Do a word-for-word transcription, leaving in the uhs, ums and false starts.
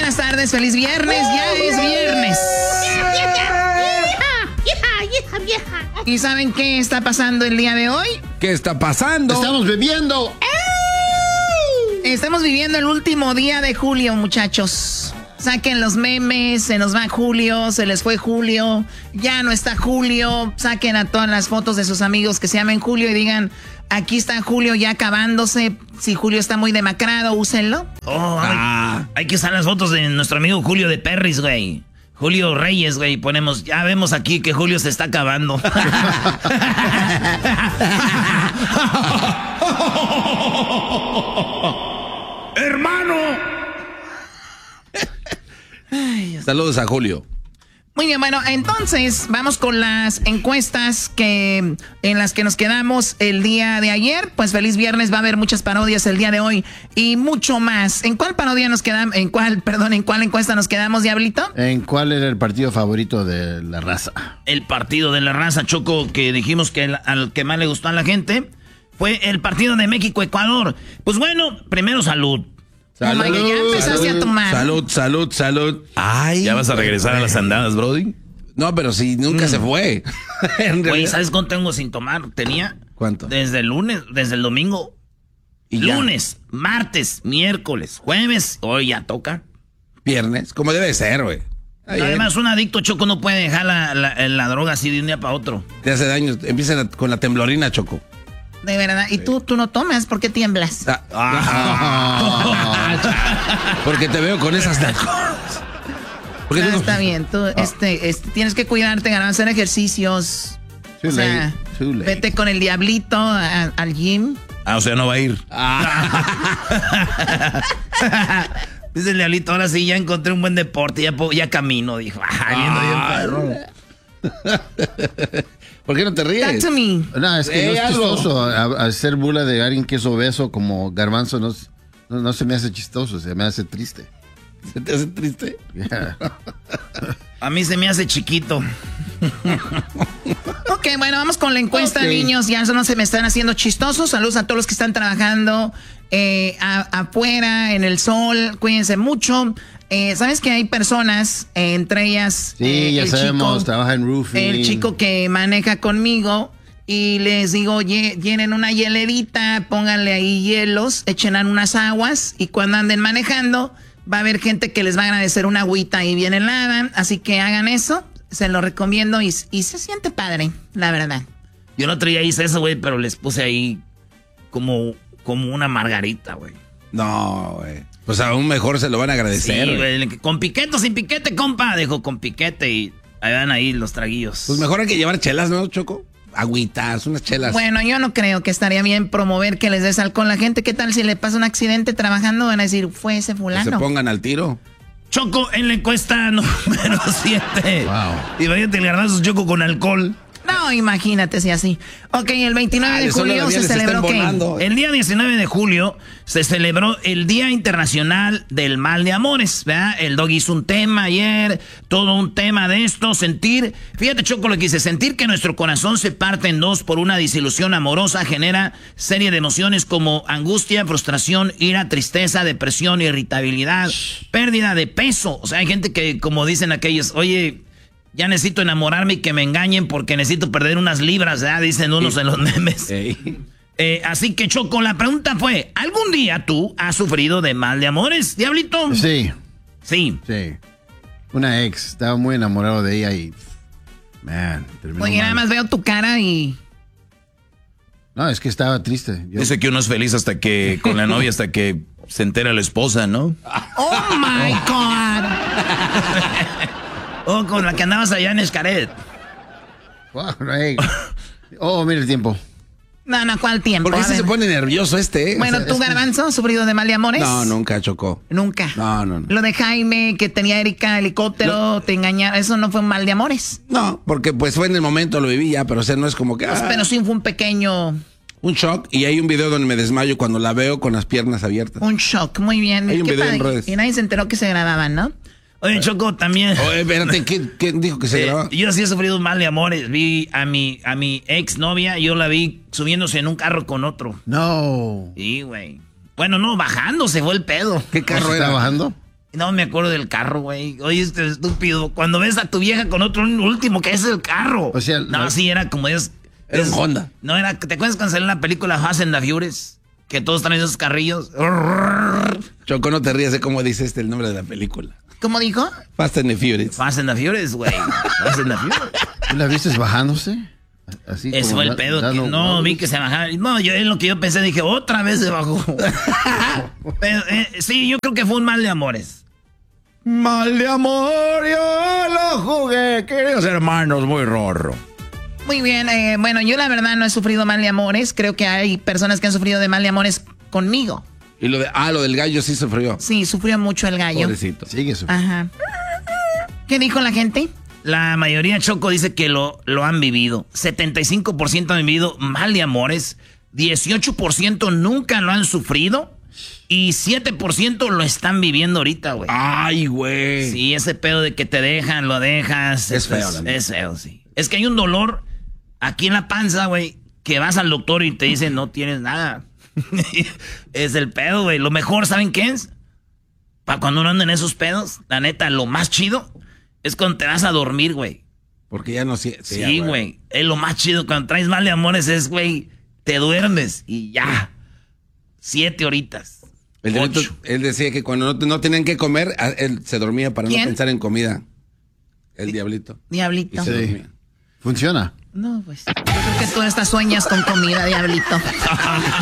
buenas tardes, feliz viernes, ya es viernes. ¿Y saben qué está pasando el día de hoy? ¿Qué está pasando? Estamos bebiendo. Estamos viviendo el último día de julio, muchachos. Saquen los memes, se nos va Julio, se les fue Julio, ya no está Julio. Saquen a todas las fotos de sus amigos que se llamen Julio y digan, aquí está Julio ya acabándose. Si Julio está muy demacrado, úsenlo. Oh, ah. hay, hay que usar las fotos de nuestro amigo Julio de Perris, güey. Julio Reyes, güey. Ponemos, ya vemos aquí que Julio se está acabando. ¡Hermano! Ay, saludos a Julio. Muy bien, bueno, entonces vamos con las encuestas que en las que nos quedamos el día de ayer. Pues feliz viernes, va a haber muchas parodias el día de hoy y mucho más. ¿En cuál parodia nos quedamos? ¿En cuál, perdón, en cuál encuesta nos quedamos, Diablito? ¿En cuál era el partido favorito de la raza? El partido de la raza, Choco, que dijimos que el, al que más le gustó a la gente fue el partido de México-Ecuador. Pues bueno, primero salud. Salud, oh my God, ya empezaste salud, a tomar. Salud, salud, salud. Ay, ¿ya vas a regresar a las andadas, Brody? No, pero si nunca mm. se fue. Güey, ¿sabes cuánto tengo sin tomar? Tenía. ¿Cuánto? Desde el lunes, desde el domingo. ¿Y lunes, ya? Martes, miércoles, jueves. Hoy ya toca. Viernes, como debe ser, güey. Además, un adicto, Choco, no puede dejar la, la, la droga así de un día para otro. Te hace daño. Empieza con la temblorina, Choco. De verdad. ¿Y sí. tú, tú no tomas? ¿Por qué tiemblas? Ah, ah, porque te veo con esas cosas. No, no, está bien. Tú oh. este, este, tienes que cuidarte, ganar, hacer ejercicios. Too o sea, late. Too late. Vete con el diablito a, al gym. Ah, o sea, no va a ir. Ah. Dice el diablito, ahora sí, ya encontré un buen deporte, ya, ya camino, dijo. Ah, viendo bien perro. ¿Por qué no te ríes? Talk to me. No, es que eh, no es algo. chistoso. A- Hacer burla de alguien que es obeso como Garbanzo no, no, no se me hace chistoso, se me hace triste. ¿Se te hace triste? Yeah. A mí se me hace chiquito. Ok, bueno, vamos con la encuesta, Okay. niños. Ya no se me están haciendo chistosos. Saludos a todos los que están trabajando eh, a, afuera, en el sol. Cuídense mucho. Eh, ¿Sabes que hay personas, eh, entre ellas... Sí, eh, ya el sabemos, chico, trabaja en roofing. El chico que maneja conmigo y les digo, llenen una hielerita, pónganle ahí hielos, echen unas aguas y cuando anden manejando va a haber gente que les va a agradecer una agüita ahí bien helada. Así que hagan eso, se lo recomiendo y, y se siente padre, la verdad. Yo el otro día hice eso, güey, pero les puse ahí como, como una margarita, güey. No, güey. Pues aún mejor se lo van a agradecer. Sí, güey. Con piquete o sin piquete, compa. Dijo, con piquete y ahí van ahí los traguillos. Pues mejor hay que llevar chelas, ¿no, Choco? Agüitas, unas chelas. Bueno, yo no creo que estaría bien promover que les des alcohol a la gente. ¿Qué tal si le pasa un accidente trabajando? Van a decir, fue ese fulano. Que se pongan al tiro. Choco en la encuesta número siete. Wow. Imagínate el garbanzo Choco con alcohol. No, imagínate si así. Ok, el veintinueve Ah, de julio se celebró ¿qué? El día diecinueve de julio se celebró el Día Internacional del Mal de Amores, ¿verdad? El Dog hizo un tema ayer, todo un tema de esto, sentir, fíjate Choco lo que dice, sentir que nuestro corazón se parte en dos por una desilusión amorosa genera serie de emociones como angustia, frustración, ira, tristeza, depresión, irritabilidad, pérdida de peso. O sea, hay gente que, como dicen aquellos, oye... Ya necesito enamorarme y que me engañen porque necesito perder unas libras, ¿verdad? Dicen unos en los memes. Eh, así que, Choco, la pregunta fue, ¿algún día tú has sufrido de mal de amores, Diablito? Sí. Sí. Sí. Una ex, estaba muy enamorado de ella y... Man, terminó Oye, mal. nada más veo tu cara y... No, es que estaba triste. Yo... Dice que uno es feliz hasta que, con la novia, hasta que se entera la esposa, ¿no? ¡Oh, my God! Oh, con la que andabas allá en Xcaret. Wow, hey. Oh, mira el tiempo. No, no, ¿cuál tiempo? ¿Por qué A se, se ver. pone nervioso este? eh? Bueno, O sea, ¿tú, es que- Garbanzo, has sufrido de mal de amores? No, nunca, Chocó. Nunca. No, no, no. Lo de Jaime, que tenía Erika helicóptero, No. te engañaron, eso no fue un mal de amores. No, porque pues fue en el momento, lo viví ya, pero o sea, no es como que... Pues, ah, pero sí fue un pequeño... un shock, y hay un video donde me desmayo cuando la veo con las piernas abiertas. Un shock, muy bien. Hay un Qué video en padre. redes. Y nadie se enteró que se grababan, ¿no? Oye, Choco, también... Oye, espérate, ¿quién, quién dijo que se Eh, grababa? yo sí he sufrido un mal de amores. Vi a mi, a mi ex novia, yo la vi subiéndose en un carro con otro. No. Sí, güey. Bueno, no, bajándose fue el pedo. ¿Qué carro ¿Se era? está bajando? No me acuerdo del carro, güey. Oye, este estúpido. Cuando ves a tu vieja con otro último que es el carro. O sea, no, no, sí, era como es. Era es, un Honda. No, era. ¿Te acuerdas cuando salió la película Fast and the Furious? Que todos traen esos carrillos. Choco, no te rías de cómo dice este el nombre de la película. ¿Cómo dijo? Fast and the Furious. Fast and the Furious, güey. Fast and the Furious. ¿Tú la viste bajándose? Así Ese como fue el da- pedo. dando Que no, vueltas. vi que se bajaba. No, yo en lo que yo pensé, dije, otra vez se bajó. Pero, eh, sí, yo creo que fue un mal de amores. Mal de amor, yo lo jugué, queridos hermanos, muy rorro. Muy bien, eh, bueno, yo la verdad no he sufrido mal de amores. Creo que hay personas que han sufrido de mal de amores conmigo. Y lo de, ah, lo del gallo sí sufrió. Sí, sufrió mucho el gallo. Pobrecito. Sigue su... Ajá. ¿Qué dijo la gente? La mayoría, Choco, dice que lo, lo han vivido. setenta y cinco por ciento han vivido mal de amores. dieciocho por ciento nunca lo han sufrido. Y siete por ciento lo están viviendo ahorita, güey. Ay, güey. Sí, ese pedo de que te dejan, lo dejas. Es feo, Es, la neta. es feo, sí. Es que hay un dolor aquí en la panza, güey, que vas al doctor y te dicen no tienes nada. Es el pedo, güey. Lo mejor, ¿saben qué es? Para cuando uno anda en esos pedos, la neta, lo más chido es cuando te vas a dormir, güey. Porque ya no sí. Sí, güey. Es lo más chido. Cuando traes mal de amores es, güey, te duermes y ya. Siete horitas. El diablito, Ocho. él decía que cuando no, no tenían que comer, a- él se dormía para ¿Quién? no pensar en comida. El diablito. Y Diablito. se Sí. dormía. Funciona. No, pues. Yo creo que tú estas sueñas con comida, Diablito.